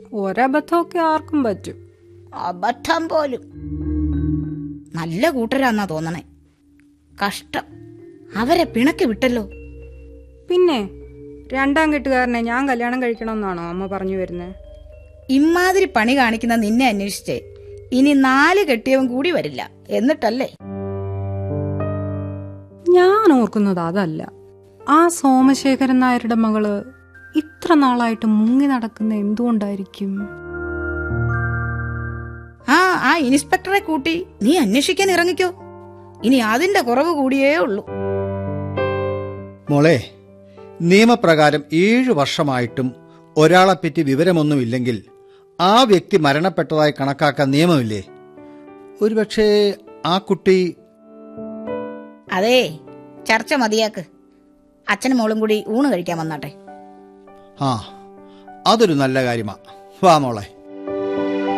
ഒരബദ്ധമൊക്കെ ആർക്കും പറ്റും. അബദ്ധം പോലും. നല്ല കൂട്ടരാന്നാ തോന്നണേ. കഷ്ടം, അവരെ പിണക്കി വിട്ടല്ലോ. പിന്നെ രണ്ടാം കെട്ടുകാരനെ ഞാൻ കല്യാണം കഴിക്കണമെന്നാണോ അമ്മ പറഞ്ഞു വരുന്നത്? ഇമ്മാതിരി പണി കാണിക്കുന്ന നിന്നെ അന്വേഷിച്ചേ ഇനി 4 കെട്ടിയവൻ കൂടി വരില്ല. എന്നിട്ടല്ലേ? ഞാൻ ഓർക്കുന്നത് അതല്ല. ആ സോമശേഖരൻ നായരുടെ മകള് ഇത്ര നാളായിട്ട് മുങ്ങി നടക്കുന്ന എന്തുകൊണ്ടായിരിക്കും? ആ ഇൻസ്പെക്ടറെ കൂട്ടി നീ അന്വേഷിക്കാൻ ഇറങ്ങിക്കോ. ഇനി അതിന്റെ കുറവ് കൂടിയേ ഉള്ളൂ. മോളെ, നിയമപ്രകാരം 7 വർഷമായിട്ടും ഒരാളെപ്പറ്റി വിവരമൊന്നുമില്ലെങ്കിൽ ആ വ്യക്തി മരണപ്പെട്ടതായി കണക്കാക്കാൻ നിയമമില്ലേ? ഒരുപക്ഷെ ആ കുട്ടി... അതേ, ചർച്ച മതിയാക്ക്. അച്ഛനും മോളും കൂടി ഊണ് കഴിക്കാൻ വന്നാട്ടെ. അതൊരു നല്ല കാര്യമാ. വാ മോളെ.